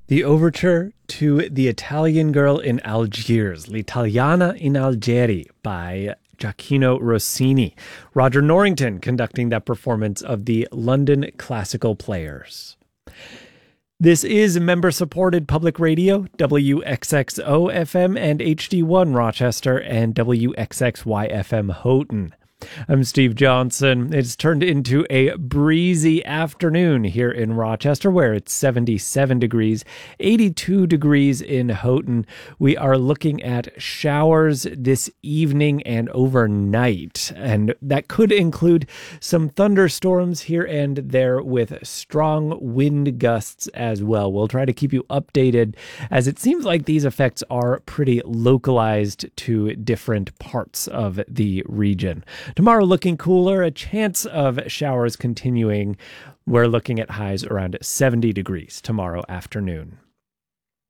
The overture to The Italian Girl in Algiers, L'Italiana in Algeri by Gioacchino Rossini. Roger Norrington conducting that performance of the London Classical Players. This is member-supported public radio, WXXO FM and HD1 Rochester and WXXY FM Houghton. I'm Steve Johnson. It's turned into a breezy afternoon here in Rochester, where it's 77 degrees, 82 degrees in Houghton. We are looking at showers this evening and overnight, and that could include some thunderstorms here and there with strong wind gusts as well. We'll try to keep you updated, as it seems like these effects are pretty localized to different parts of the region. Tomorrow looking cooler, a chance of showers continuing. We're looking at highs around 70 degrees tomorrow afternoon.